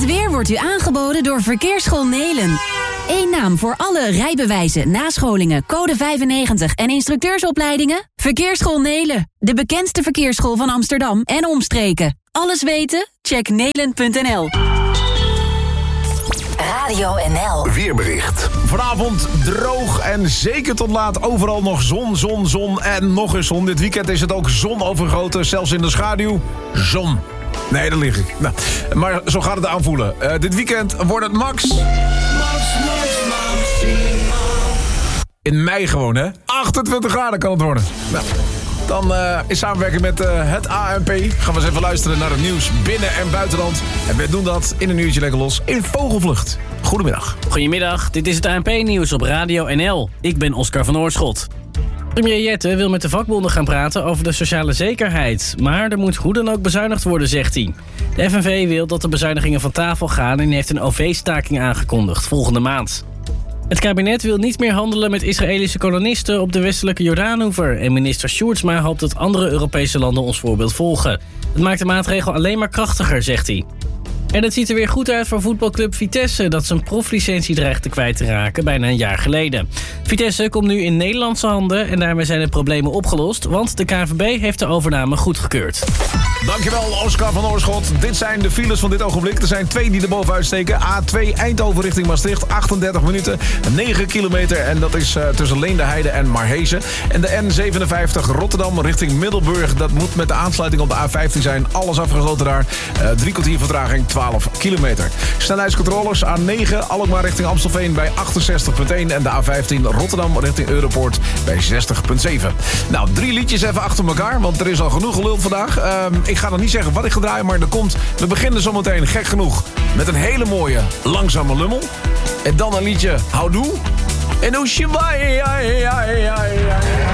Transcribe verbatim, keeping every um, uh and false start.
weer wordt u aangeboden door Verkeersschool Nelen. Eén naam voor alle rijbewijzen, nascholingen, code vijfennegentig en instructeursopleidingen? Verkeersschool Nelen, de bekendste verkeersschool van Amsterdam en omstreken. Alles weten? Check nelen punt n l. Radio N L. Weerbericht. Vanavond droog en zeker tot laat overal nog zon, zon, zon en nog eens zon. Dit weekend is het ook zonovergoten, zelfs in de schaduw. Zon. Nee, daar lig ik. Nou, maar zo gaat het aanvoelen. Uh, dit weekend wordt het max... Max, max, maximaal. In mei gewoon, hè? achtentwintig graden kan het worden. Nou, dan uh, in samenwerking met uh, het A N P gaan we eens even luisteren naar het nieuws binnen- en buitenland. En we doen dat in een uurtje lekker los in Vogelvlucht. Goedemiddag. Goedemiddag, dit is het A N P-nieuws op Radio N L. Ik ben Oscar van Oorschot. Premier Jette wil met de vakbonden gaan praten over de sociale zekerheid. Maar er moet hoe dan ook bezuinigd worden, zegt hij. De F N V wil dat de bezuinigingen van tafel gaan en heeft een O V-staking aangekondigd volgende maand. Het kabinet wil niet meer handelen met Israëlische kolonisten op de westelijke Jordaanoever. En minister Sjoerdsma hoopt dat andere Europese landen ons voorbeeld volgen. Het maakt de maatregel alleen maar krachtiger, zegt hij. En het ziet er weer goed uit voor voetbalclub Vitesse, dat zijn proflicentie dreigt te kwijt te raken bijna een jaar geleden. Vitesse komt nu in Nederlandse handen en daarmee zijn de problemen opgelost, want de K N V B heeft de overname goedgekeurd. Dankjewel, Oscar van Oorschot. Dit zijn de files van dit ogenblik. Er zijn twee die er bovenuit steken. A twee Eindhoven richting Maastricht, achtendertig minuten, negen kilometer. En dat is uh, tussen Leendeheide en Marhezen. En de N zevenenvijftig Rotterdam richting Middelburg. Dat moet met de aansluiting op de A vijftien zijn. Alles afgesloten daar. Uh, drie kwartier vertraging, twaalf kilometer. Snelheidscontroles A negen Alkmaar richting Amstelveen bij achtenzestig komma één. En de A vijftien Rotterdam richting Europoort bij zestig komma zeven. Nou, drie liedjes even achter elkaar, want er is al genoeg geluld vandaag. Uh, ik ga nog niet zeggen wat ik ga draaien, maar er komt... We beginnen zometeen, gek genoeg, met een hele mooie Langzame Lummel. En dan een liedje Houdoe. En Oesje, ja, ja, ja, ja.